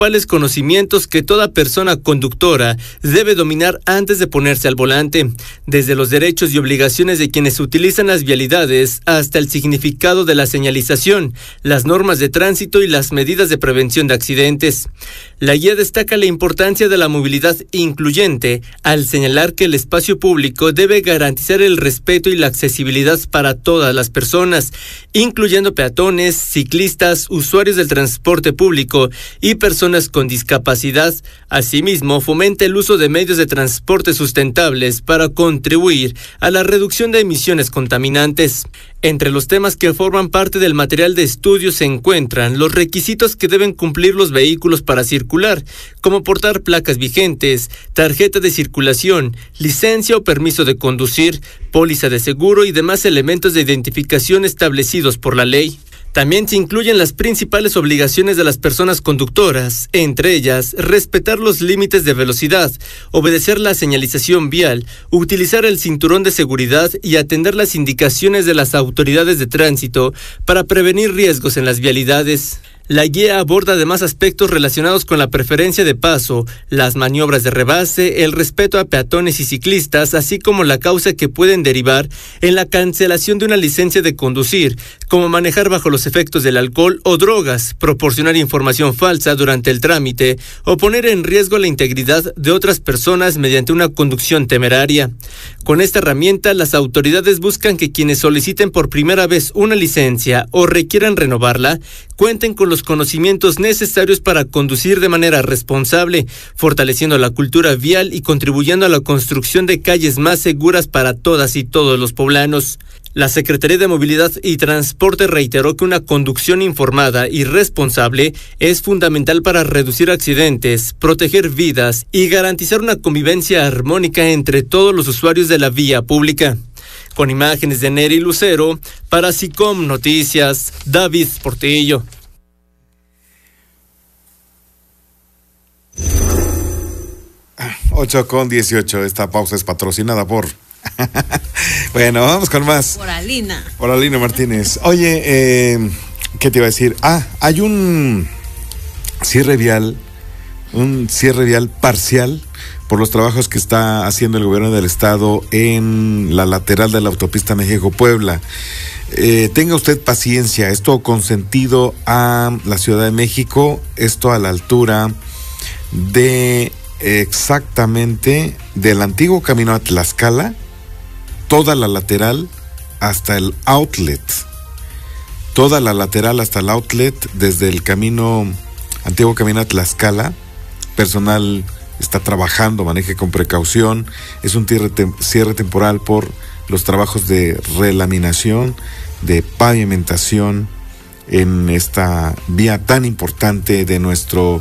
principales conocimientos que toda persona conductora debe dominar antes de ponerse al volante, desde los derechos y obligaciones de quienes utilizan las vialidades hasta el significado de la señalización, las normas de tránsito y las medidas de prevención de accidentes. La guía destaca la importancia de la movilidad incluyente al señalar que el espacio público debe garantizar el respeto y la accesibilidad para todas las personas, incluyendo peatones, ciclistas, usuarios del transporte público y personas con discapacidad. Asimismo, fomenta el uso de medios de transporte sustentables para contribuir a la reducción de emisiones contaminantes. Entre los temas que forman parte del material de estudio se encuentran los requisitos que deben cumplir los vehículos para circular, como portar placas vigentes, tarjeta de circulación, licencia o permiso de conducir, póliza de seguro y demás elementos de identificación establecidos por la ley. También se incluyen las principales obligaciones de las personas conductoras, entre ellas, respetar los límites de velocidad, obedecer la señalización vial, utilizar el cinturón de seguridad y atender las indicaciones de las autoridades de tránsito para prevenir riesgos en las vialidades. La guía aborda además aspectos relacionados con la preferencia de paso, las maniobras de rebase, el respeto a peatones y ciclistas, así como la causa que pueden derivar en la cancelación de una licencia de conducir, como manejar bajo los efectos del alcohol o drogas, proporcionar información falsa durante el trámite o poner en riesgo la integridad de otras personas mediante una conducción temeraria. Con esta herramienta, las autoridades buscan que quienes soliciten por primera vez una licencia o requieran renovarla, cuenten con los conocimientos necesarios para conducir de manera responsable, fortaleciendo la cultura vial y contribuyendo a la construcción de calles más seguras para todas y todos los poblanos. La Secretaría de Movilidad y Transporte reiteró que una conducción informada y responsable es fundamental para reducir accidentes, proteger vidas y garantizar una convivencia armónica entre todos los usuarios de la vía pública. Con imágenes de Neri Lucero, para SICOM Noticias, David Portillo. Ocho con 18. Esta pausa es patrocinada por... Bueno, vamos con más. Por Alina Martínez. Oye, ¿qué te iba a decir? Hay un cierre vial parcial por los trabajos que está haciendo el gobierno del estado en la lateral de la autopista México-Puebla. Tenga usted paciencia, esto consentido a la Ciudad de México, esto a la altura de exactamente del antiguo camino a Tlaxcala, toda la lateral hasta el outlet. Toda la lateral hasta el outlet, desde el antiguo camino a Tlaxcala. Personal está trabajando, maneje con precaución. Es un cierre temporal por los trabajos de relaminación, de pavimentación en esta vía tan importante de nuestra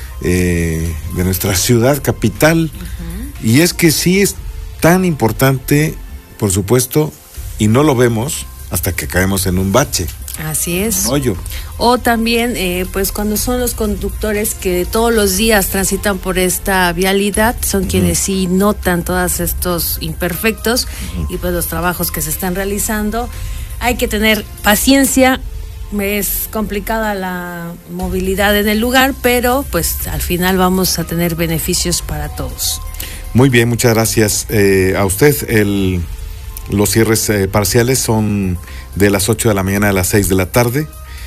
ciudad capital. Uh-huh. Y es que sí es tan importante, por supuesto, y no lo vemos hasta que caemos en un bache. Así es. Un hoyo. O también, pues cuando son los conductores que todos los días transitan por esta vialidad, son quienes sí notan todos estos imperfectos y pues los trabajos que se están realizando. Hay que tener paciencia. Es complicada la movilidad en el lugar, pero pues al final vamos a tener beneficios para todos. Muy bien, muchas gracias a usted. Los cierres parciales son de las 8 de la mañana a las 6 de la tarde,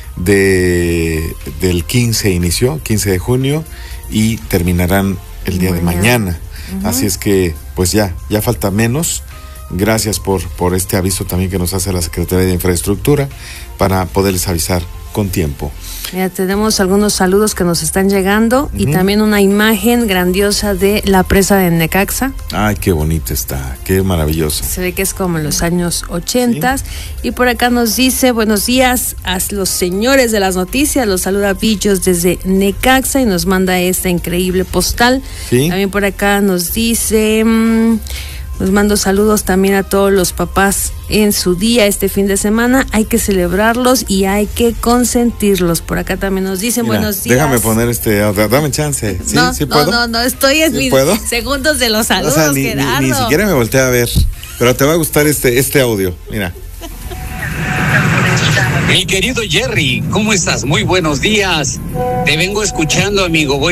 del 15 de junio, y terminarán el día de mañana. Uh-huh. Así es que, pues ya falta menos. Gracias por este aviso también que nos hace la Secretaría de Infraestructura para poderles avisar con tiempo. Ya tenemos algunos saludos que nos están llegando y también una imagen grandiosa de la presa de Necaxa. Ay, qué bonita está, qué maravillosa. Se ve que es como en los años 80. ¿Sí? Y por acá nos dice, buenos días a los señores de las noticias, los saluda Villos desde Necaxa y nos manda esta increíble postal. ¿Sí? También por acá nos dice... Nos mando saludos también a todos los papás en su día este fin de semana. Hay que celebrarlos y hay que consentirlos. Por acá también nos dicen buenos días. Déjame poner dame chance. ¿Sí? No, ¿Sí puedo? No, estoy en mis segundos de los saludos, Gerardo. Ni siquiera me volteé a ver. Pero te va a gustar este audio. Mira. Mi querido Jerry, ¿cómo estás? Muy buenos días. Te vengo escuchando, amigo.